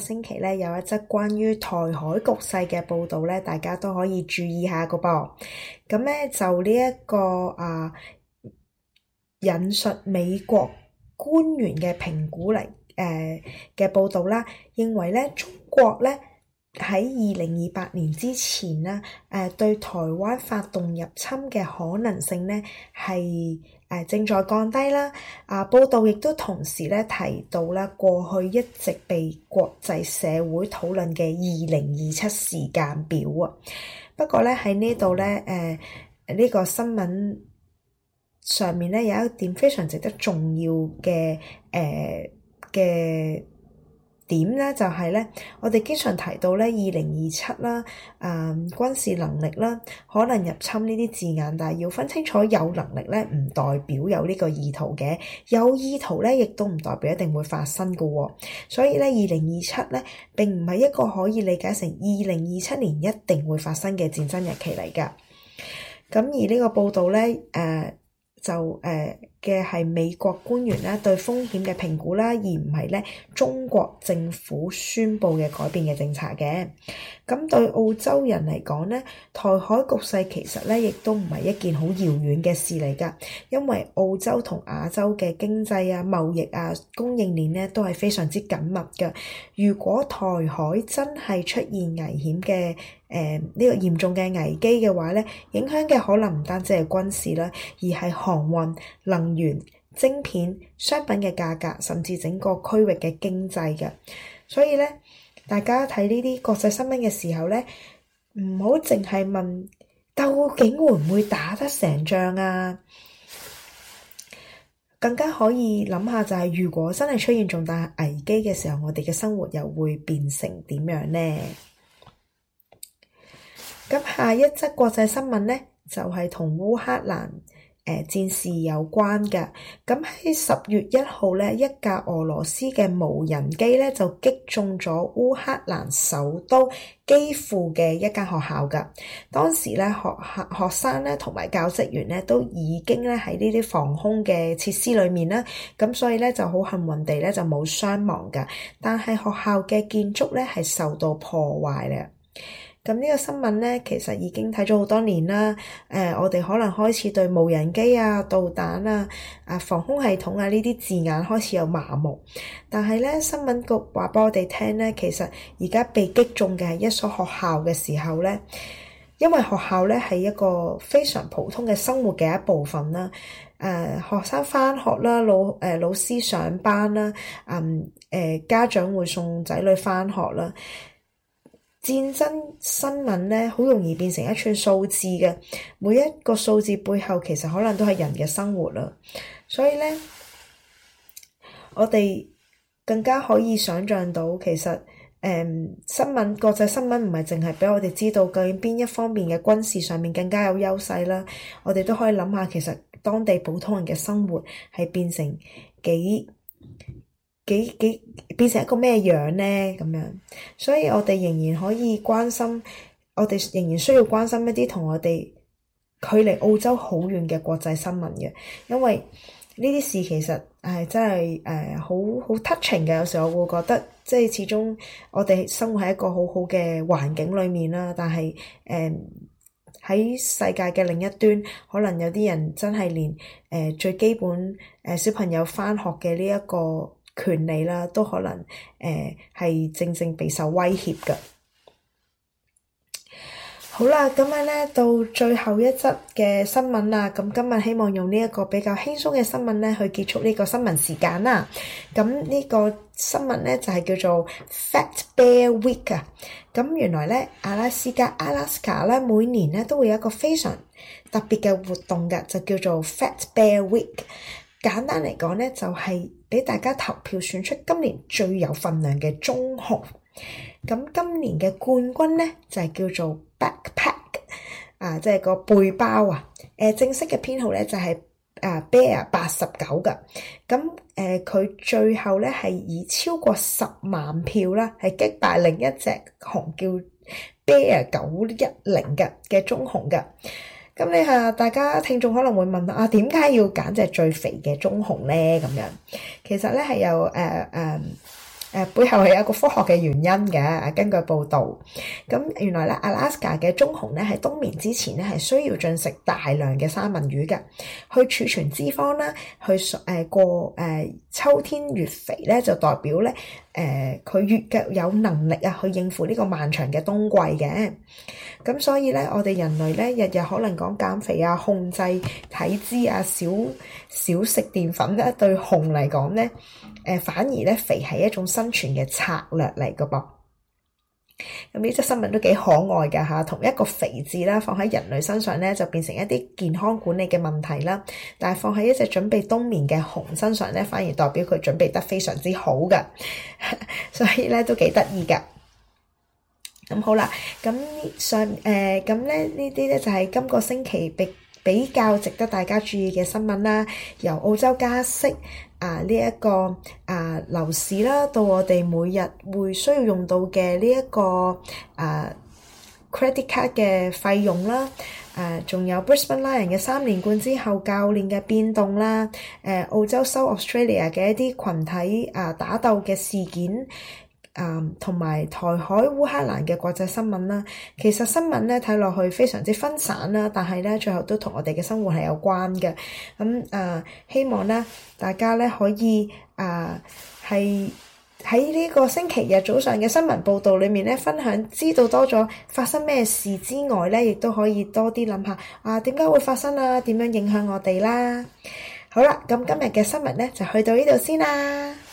星期咧有一則關於台海局勢嘅報導咧，大家都可以注意下個噃。咁咧就呢一個引述美國官員嘅評估嚟嘅報導啦，認為咧中國咧喺2028年之前啦，對台灣發動入侵嘅可能性咧係正在降低啦。報道亦都同時咧提到啦，過去一直被國際社會討論嘅2027時間表啊。不過咧喺呢度咧呢個新聞上面咧有一點非常值得重要嘅點咧就係咧，我哋經常提到咧2027啦，軍事能力啦，可能入侵呢啲字眼，但係要分清楚有能力咧，唔代表有呢個意圖嘅，有意圖咧，亦都唔代表一定會發生㗎喎。所以咧2027咧並唔係一個可以理解成2027年一定會發生嘅戰爭日期嚟㗎。咁而呢個報導咧嘅係美國官員咧對風險嘅評估啦，而唔係咧中國政府宣布嘅改變嘅政策嘅。咁對澳洲人嚟講咧，台海局勢其實咧亦都唔係一件好遙遠嘅事嚟㗎，因為澳洲同亞洲嘅經濟啊、貿易啊、供應鏈咧都係非常之緊密㗎。如果台海真係出現危險嘅呢個嚴重嘅危機嘅話咧，影響嘅可能唔單止係軍事啦，而係航運、能源、晶片、商品嘅價格，甚至整個區域嘅經濟嘅。所以咧，大家睇呢啲國際新聞嘅時候咧，唔好淨係問究竟會唔會打得成仗啊，更加可以諗下就係如果真係出現重大危機嘅時候，我哋嘅生活又會變成點樣呢？咁下一則國際新聞咧，就係同烏克蘭戰事有關嘅。咁喺10月1號咧，一架俄羅斯嘅無人機咧就擊中咗烏克蘭首都基輔嘅一間學校㗎。當時咧學生咧同埋教職員咧都已經咧喺呢啲防空嘅設施裏面啦，咁所以咧就好幸運地咧就冇傷亡㗎。但係學校嘅建築咧係受到破壞咧。咁呢個新聞咧，其實已經睇咗好多年啦。我哋可能開始對無人機啊、導彈啊、防空系統啊呢啲字眼開始有麻木。但係咧，新聞局話俾我哋聽咧，其實而家被擊中嘅係一所學校嘅時候咧，因為學校咧係一個非常普通嘅生活嘅一部分啦。學生返學啦，老師上班啦，家長會送仔女返學啦。戰爭新聞咧，好容易變成一串數字嘅，每一個數字背後其實可能都係人嘅生活啦。所以咧，我哋更加可以想像到，其實國際新聞唔係淨係俾我哋知道究竟邊一方面嘅軍事上面更加有優勢啦，我哋都可以諗下，其實當地普通人嘅生活係變成變成一個咩樣呢？咁樣，所以我哋仍然可以關心，我哋仍然需要關心一啲同我哋距離澳洲好遠嘅國際新聞嘅，因為呢啲事其實係真係好 touching 嘅。有時候我會覺得，即係始終我哋生活喺一個好好嘅環境裏面啦，但係喺世界嘅另一端，可能有啲人真係連最基本小朋友返學嘅呢一個權利啦，都可能係正備受威脅嘅。好啦，咁樣咧到最後一則嘅新聞啦。咁今日希望用呢一個比較輕鬆嘅新聞咧，去結束呢個新聞時間啦。咁呢個新聞咧就係叫做 Fat Bear Week 啊。咁原來咧阿拉斯加咧每年咧都會有一個非常特別嘅活動嘅，就叫做 Fat Bear Week。簡單嚟講咧，就係俾大家投票選出今年最有份量嘅棕熊。咁今年嘅冠軍咧就係叫做 Backpack，即係個背包啊。正式嘅編號咧就係Bear 89㗎。咁佢最後咧係以超過10萬票啦，係擊敗另一隻熊叫 Bear 910嘅棕熊㗎。咁你大家聽眾可能會問點解要揀隻最肥嘅棕熊咧？咁樣其實咧係有背後係有一個科學嘅原因嘅。根據報導，咁原來咧阿拉斯加嘅棕熊咧喺冬眠之前咧係需要進食大量嘅三文魚嘅，去儲存脂肪啦，去過秋天越肥咧就代表咧佢越嘅有能力啊去應付呢個漫長嘅冬季嘅。咁所以咧我哋人類咧日日可能講減肥啊、控制體脂啊、少食澱粉咧，對熊嚟講咧反而咧肥係一種生存嘅策略嚟㗎噃。咁呢則新聞都幾可愛㗎嚇，同一個肥字啦，放喺人類身上咧就變成一啲健康管理嘅問題啦，但係放喺一隻準備冬眠嘅熊身上咧，反而代表佢準備得非常之好㗎，所以咧都幾得意㗎。咁好啦，咁咧呢啲咧就係今個星期比較值得大家注意嘅新聞啦，由澳洲加息呢一個樓市啦，到我哋每日會需要用到嘅呢一個credit card 嘅費用啦，仲有 Brisbane Lions 嘅3連冠之後教練嘅變動啦，澳洲收 Australia 嘅一啲群體打鬥嘅事件。同埋台海烏克蘭嘅國際新聞啦，其實新聞咧睇落去非常之分散啦，但係咧最後都同我哋嘅生活係有關嘅。咁希望咧大家咧可以係喺呢個星期日早上嘅新聞報導裏面咧分享，知道多咗發生咩事之外咧，亦都可以多啲諗下點解會發生啊？點樣影響我哋啦？好啦，咁今日嘅新聞咧就去到呢度先啦。